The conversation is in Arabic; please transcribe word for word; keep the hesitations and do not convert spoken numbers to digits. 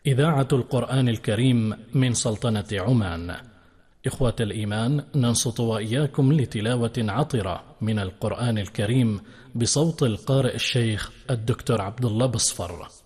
إذاعة القرآن الكريم من سلطنة عمان. إخوة الإيمان، ننصت وإياكم لتلاوة عطرة من القرآن الكريم بصوت القارئ الشيخ الدكتور عبد الله بصفر.